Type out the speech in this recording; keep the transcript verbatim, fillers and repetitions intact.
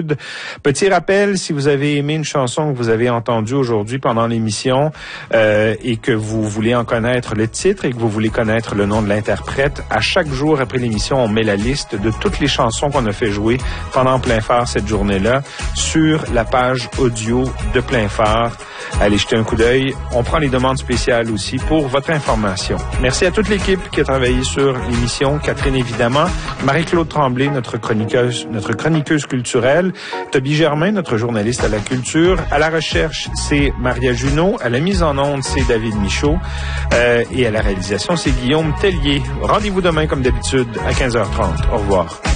d'habitude. Petit rappel, si vous avez aimé une chanson que vous avez entendue aujourd'hui pendant l'émission euh, et que vous voulez en connaître le titre et que vous voulez connaître le nom de l'interprète, à chaque jour après l'émission, on met la liste de toutes les chansons qu'on a fait jouer pendant Plein Phare cette journée-là sur la page audio de Plein Phare. Allez jeter un coup d'œil. On prend les demandes spéciales aussi pour votre information. Merci à toute l'équipe qui a travaillé sur l'émission. Catherine, évidemment. Marie-Claude Tremblay, notre chroniqueuse, notre chroniqueuse culturelle. Toby Germain, notre journaliste à la culture. À la recherche, c'est Maria Junot. À la mise en onde, c'est David Michaud. Euh, et à la réalisation, c'est Guillaume Tellier. Rendez-vous demain, comme d'habitude, à quinze heures trente. Au revoir.